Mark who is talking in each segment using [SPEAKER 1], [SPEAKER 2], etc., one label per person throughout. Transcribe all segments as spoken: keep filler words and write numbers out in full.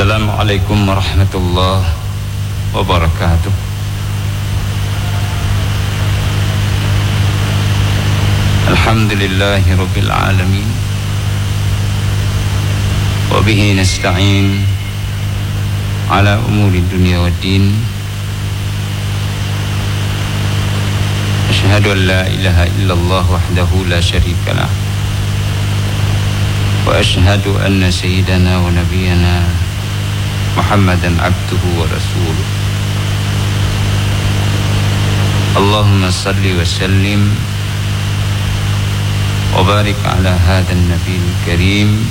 [SPEAKER 1] Assalamualaikum warahmatullahi wabarakatuh. Alhamdulillahi rabbil alamin. Wa bihi nasta'in ala umuri dunya waddin. Asyhadu an la ilaha illallah wahdahu la syarika lah. Wa asyhadu anna sayyidana wa nabiyyana Muhammadan abduhu wa rasuluh. Allahumma salli wa sallim wa barik ala hadan nabiyil karim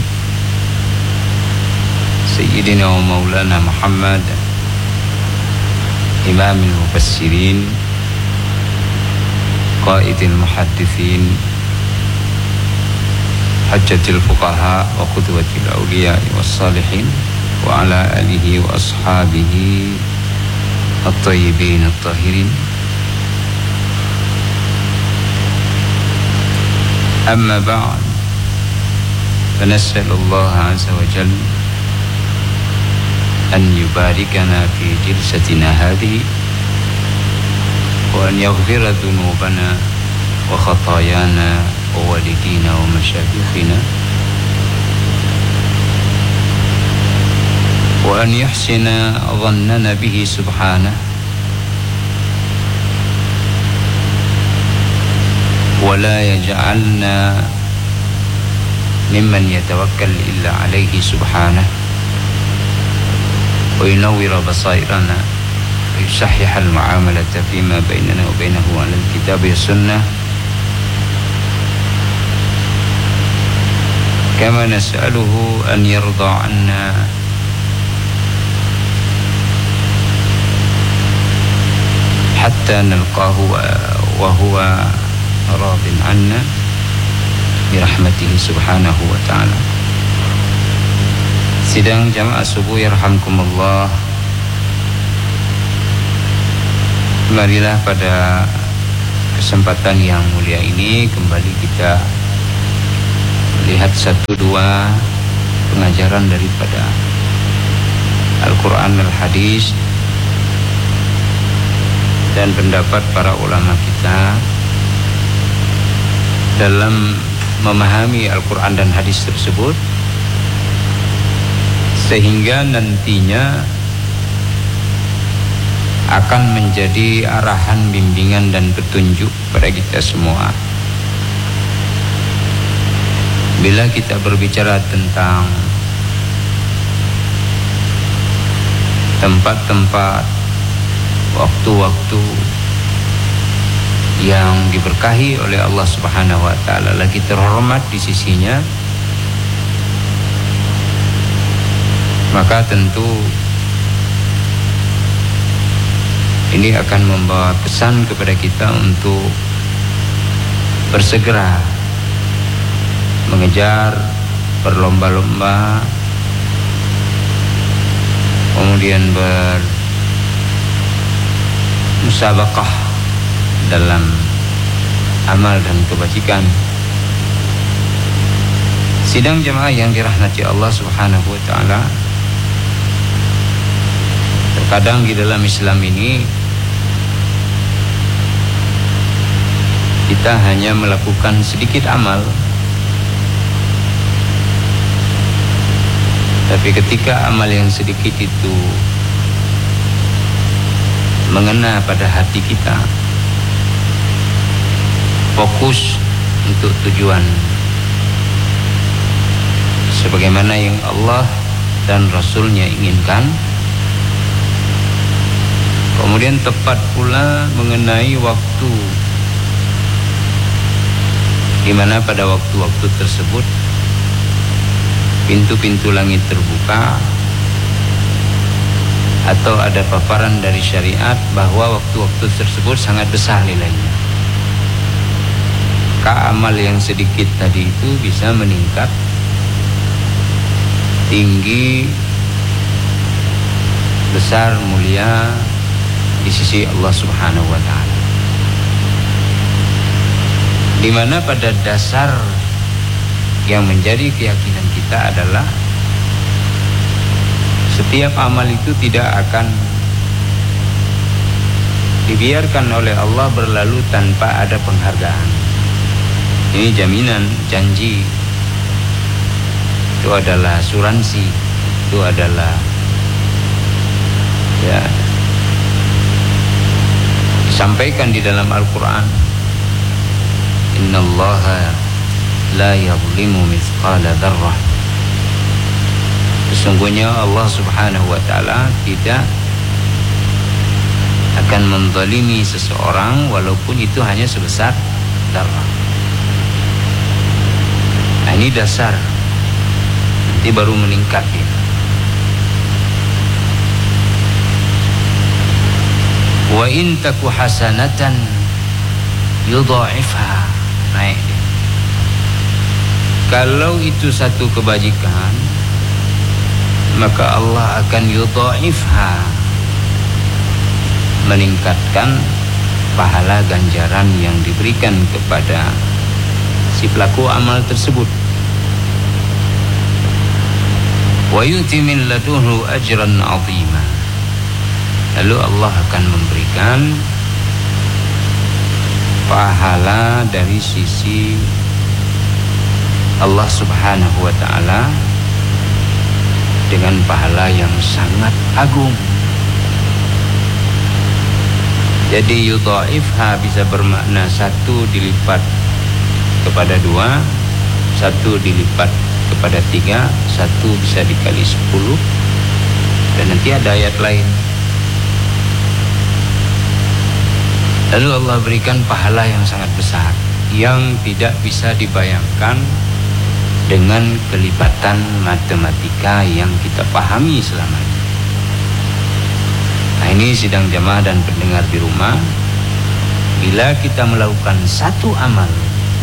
[SPEAKER 1] Sayyidina wa maulana Muhammad imamil mufassirin qaidil muhaddithin hajjatil fuqaha wa qudwatil awliya was salihin wa ala alihi wa ashabihi at-tayyibin at-tahirin. Amma ba'd, fa nas'alullah azza wa jalla an yubarikana fi jilsatina hadhihi wa an yaghfira dhunubana wa khatayana wa walidina wa masyayikhina wa an yuhsina dhannana bihi subhanahu wa la yaj'alna mimman yatawakkal illa alayhi subhanahu wa yunawwira basairana wa yusahhiha al-mu'amalata fima bainana wa bainahu 'ala al-kitab wa sunnah kama nas'aluhu an yarda 'anna hatta nalqahu wa huwa radin 'anna bi rahmatihi subhanahu wa ta'ala. Sidang jamaah subuh yarhamkumullah. Marilah pada kesempatan yang mulia ini kembali kita melihat satu dua pengajaran daripada Al-Quran Al-Hadis dan pendapat para ulama kita dalam memahami Al-Quran dan hadis tersebut, sehingga nantinya akan menjadi arahan, bimbingan dan petunjuk pada kita semua. Bila kita berbicara tentang tempat-tempat, waktu-waktu yang diberkahi oleh Allah Subhanahu wa taala, lagi terhormat di sisinya, maka tentu ini akan membawa pesan kepada kita untuk bersegera mengejar, berlomba-lomba, kemudian bermusabaqah dalam amal dan kebajikan. Sidang jemaah yang dirahmati Allah Subhanahu wa taala, terkadang di dalam Islam ini kita hanya melakukan sedikit amal, tapi ketika amal yang sedikit itu mengena pada hati kita, fokus untuk tujuan sebagaimana yang Allah dan Rasulnya inginkan, kemudian tepat pula mengenai waktu di mana pada waktu-waktu tersebut pintu-pintu langit terbuka atau ada paparan dari syariat bahwa waktu-waktu tersebut sangat besar nilainya. Maka amal yang sedikit tadi itu bisa meningkat tinggi, besar, mulia di sisi Allah Subhanahu wa taala. Di mana pada dasar yang menjadi keyakinan kita adalah Setiap amal itu tidak akan dibiarkan oleh Allah berlalu tanpa ada penghargaan. Ini jaminan, janji. Itu adalah asuransi. Itu adalah ya disampaikan di dalam Al-Quran. Innallaha la yadhlimu mithqala dzarrah. Sesungguhnya Allah Subhanahu wa taala tidak akan menzalimi seseorang walaupun itu hanya sebesar dzarrah. Nah, ini dasar. Nanti baru meningkat ya. Wa in taku hasanatan yudha'ifha. Naik dia. Kalau itu satu kebajikan, maka Allah akan yudha'ifha, meningkatkan pahala ganjaran yang diberikan kepada si pelaku amal tersebut. Wa yu'ti min ladunhu ajran 'azima. Lalu Allah akan memberikan pahala dari sisi Allah Subhanahu wa taala dengan pahala yang sangat agung. Jadi yudha'ifha bisa bermakna satu dilipat kepada dua, satu dilipat kepada tiga, satu bisa dikali sepuluh, dan nanti ada ayat lain. Lalu Allah berikan pahala yang sangat besar yang tidak bisa dibayangkan dengan kelipatan matematika yang kita pahami selama ini. Nah, ini sidang jamaah dan pendengar di rumah, bila kita melakukan satu amal,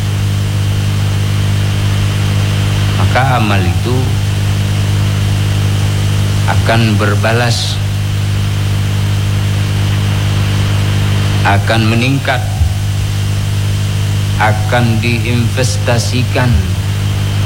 [SPEAKER 1] maka amal itu akan berbalas, akan meningkat, akan diinvestasikan